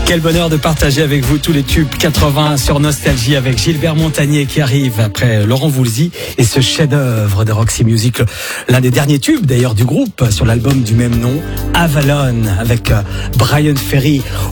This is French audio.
Quel bonheur de partager avec vous tous les tubes 80 sur Nostalgie avec Gilbert Montagné qui arrive après Laurent Voulzy et ce chef-d'œuvre de Roxy Music, l'un des derniers tubes d'ailleurs du groupe sur l'album du même nom, Avalon, avec Bryan Ferry